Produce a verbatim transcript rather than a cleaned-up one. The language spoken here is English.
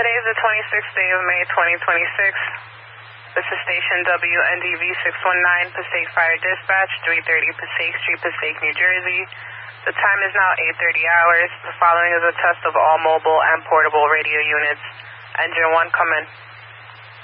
Today is the twenty-sixth day of May, twenty twenty-six. This is station W N D V six one nine, Passaic Fire Dispatch, three thirty Passaic Street, Passaic, New Jersey. The time is now eight thirty hours. The following is a test of all mobile and portable radio units. Engine one, come in.